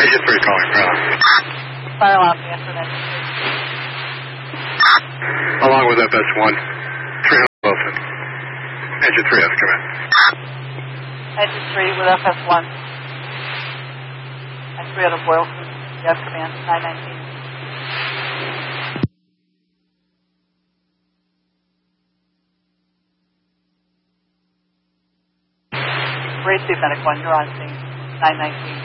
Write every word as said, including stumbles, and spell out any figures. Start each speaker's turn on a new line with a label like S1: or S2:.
S1: Engine three calling ground.
S2: Fire alarm, answer engine three.
S1: Along with F S one, three hundred Wilson. Engine three has come in.
S2: Engine three with F S one. And three hundred Boylston. Yes, command, nine nineteen. Race Medic one, you're on scene, nine nineteen.